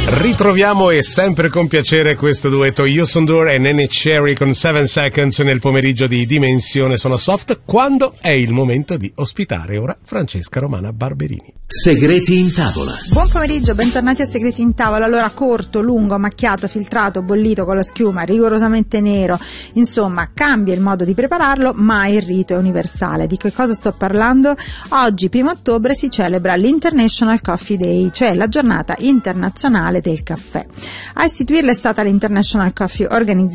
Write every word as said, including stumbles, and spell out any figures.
Ritroviamo e sempre con piacere questo duetto Yusundor e Nene Cherry con seven seconds nel pomeriggio di Dimensione Sono Soft, quando è il momento di ospitare ora Francesca Romana Barberini. Segreti in tavola. Buon pomeriggio, bentornati a Segreti in tavola. Allora, corto, lungo, macchiato, filtrato, bollito con la schiuma, rigorosamente nero, insomma cambia il modo di prepararlo, ma il rito è universale. Di che cosa sto parlando? Oggi, primo ottobre, si celebra l'International Coffee Day, cioè la giornata internazionale del caffè. A istituirla è stata l'International Coffee Organization